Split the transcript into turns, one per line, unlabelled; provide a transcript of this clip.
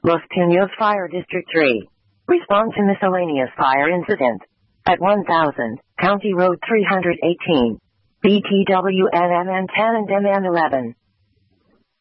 Los Pinos Fire District 3. Response to miscellaneous fire incident. At 1000, County Road 318. BTWNMN 10 and MN 11.